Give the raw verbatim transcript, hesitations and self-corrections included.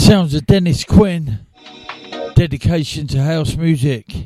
Sounds of Dennis Quinn. Dedication to house music.